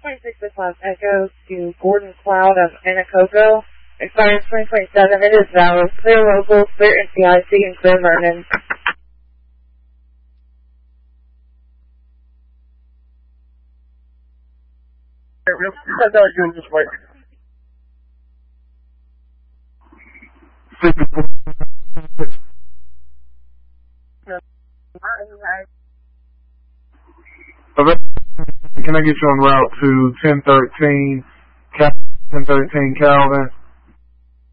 2665 Echo to Gordon Cloud of Anacoco. Expiring 2027. It is valid. Clear local, clear NCIC, and clear Vernon. I thought you were just wait. Can I get you on route to 1013 Calvin?